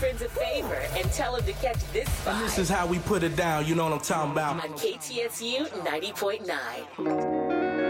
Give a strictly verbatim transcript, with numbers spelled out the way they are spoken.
friends a favor and tell them to catch this vibe. And this is how we put it down, you know what I'm talking about. On K T S U ninety point nine.